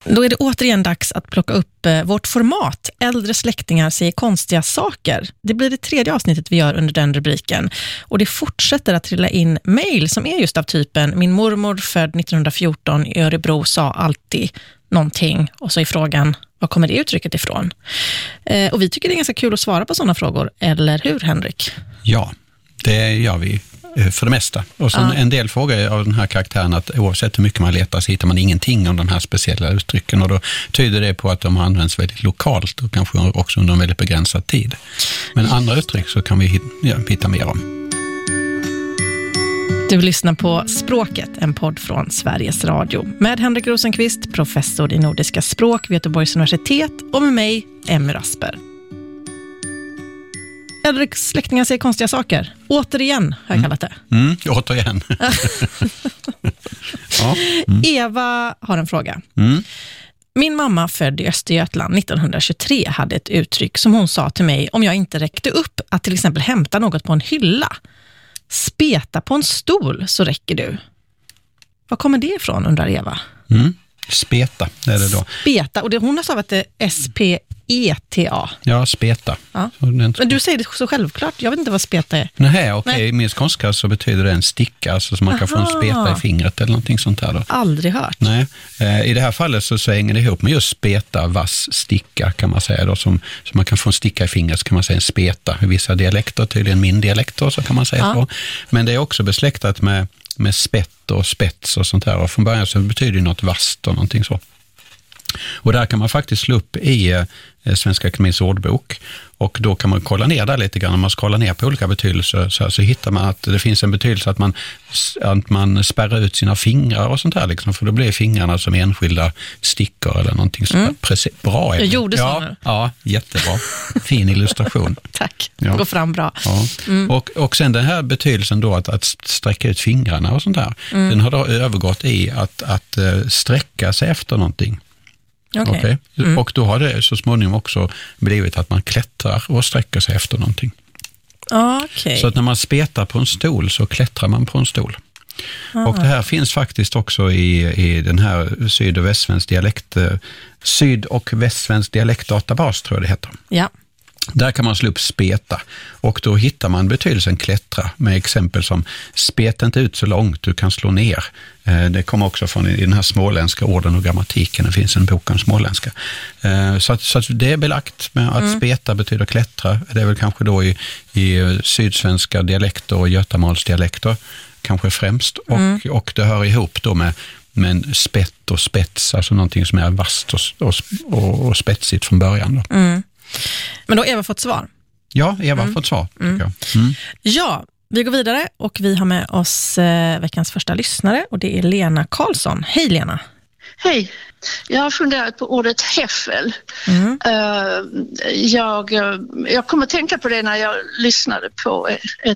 Då är det återigen dags att plocka upp vårt format. Äldre släktingar säger konstiga saker. Det blir det 3:e avsnittet vi gör under den rubriken. Och det fortsätter att trilla in mejl som är just av typen: min mormor född 1914 i Örebro sa alltid någonting. Och så är frågan, var kommer det uttrycket ifrån? Och vi tycker det är ganska kul att svara på sådana frågor. Eller hur, Henrik? Ja, det gör vi. För det mesta. Och så en del frågor av den här karaktären att oavsett hur mycket man letar så hittar man ingenting om de här speciella uttrycken, och då tyder det på att de används väldigt lokalt och kanske också under en väldigt begränsad tid. Men andra uttryck så kan vi hitta mer om. Du lyssnar på Språket, en podd från Sveriges Radio med Henrik Rosenqvist, professor i nordiska språk vid Göteborgs universitet, och med mig, Emmy Rasper. Äldre släktingar säger konstiga saker. Återigen har jag kallat det. Återigen. Eva har en fråga. Min mamma född i Östergötland 1923 hade ett uttryck som hon sa till mig om jag inte räckte upp att till exempel hämta något på en hylla. Speta på en stol så räcker du. Var kommer det ifrån, undrar Eva? Speta är det då. Speta, och hon har stavat det S-P-E-T-A. Ja, speta. Ja. Men du säger det så självklart. Jag vet inte vad speta är. Nej, okej. I min skånska så betyder det en sticka, alltså så man kan få en speta i fingret eller någonting sånt där då. Aldrig hört. Nej. I det här fallet så hänger det ihop med just speta, vass, sticka kan man säga då. Så man kan få en sticka i fingret så kan man säga en speta. I vissa dialekter, tydligen min dialekter, så kan man säga så. Men det är också besläktat med spett och spets och sånt här. Och från början så betyder det något vasst och någonting så. Och där kan man faktiskt slå upp i Svenska Akademiens ordbok, och då kan man kolla ner där lite grann. Om man scrollar ner på olika betydelser så hittar man att det finns en betydelse att man spärrar ut sina fingrar och sånt här liksom, för då blir fingrarna som enskilda stickor eller någonting sånt. Bra. Jag gjorde så nu. Ja, jättebra. Fin illustration. Tack, det går fram bra. Ja. Och sen den här betydelsen då att sträcka ut fingrarna och sånt här, den har då övergått i att sträcka sig efter någonting. Okay. Och då har det så småningom också blivit att man klättrar och sträcker sig efter någonting. Okay. Så att när man spetar på en stol så klättrar man på en stol. Och det här finns faktiskt också i den här syd- och västsvensk dialektdatabas, tror jag det heter. Ja. Där kan man slå upp speta, och då hittar man betydelsen klättra med exempel som speta inte ut så långt du kan slå ner. Det kommer också från i den här småländska orden och grammatiken. Det finns en bok om småländska. Så att det är belagt med att speta betyder klättra. Det är väl kanske då i sydsvenska dialekter och götamålsdialekter kanske främst. Och det hör ihop då med en spett och spets, alltså någonting som är vasst och spetsigt från början då. Men då har Eva fått svar. Ja, Eva har fått svar. Ja, vi går vidare och vi har med oss veckans första lyssnare, och det är Lena Karlsson. Hej Lena. Hej, jag har funderat på ordet häffel. Jag kommer att tänka på det när jag lyssnade på ett